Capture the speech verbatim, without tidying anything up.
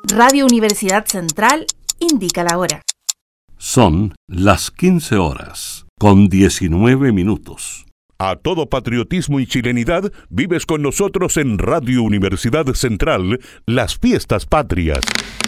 Radio Universidad Central indica la hora. Son las quince horas, con diecinueve minutos. A todo patriotismo y chilenidad, vives con nosotros en Radio Universidad Central las fiestas patrias.